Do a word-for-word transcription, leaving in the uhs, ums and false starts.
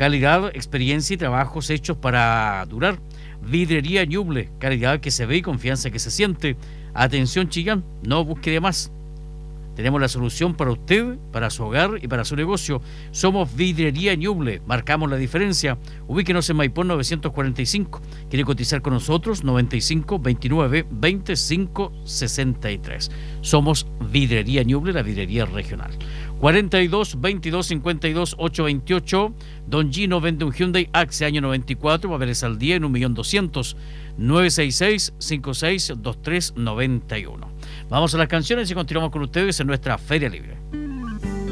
Calidad, experiencia y trabajos hechos para durar. Vidrería Ñuble, calidad que se ve y confianza que se siente. Atención Chillán, no busque de más. Tenemos la solución para usted, para su hogar y para su negocio. Somos Vidrería Ñuble, marcamos la diferencia. Ubíquenos en Maipón novecientos cuarenta y cinco. ¿Quiere cotizar con nosotros? noventa y cinco, veintinueve, veinticinco, sesenta y tres. Somos Vidrería Ñuble, la vidrería regional. cuarenta y dos, veintidós, cincuenta y dos, ochocientos veintiocho. Don Gino vende un Hyundai Axia año noventa y cuatro, papeles al día en un millón doscientos. nueve seis seis, cinco seis dos tres nueve uno. Vamos a las canciones y continuamos con ustedes en nuestra Feria Libre.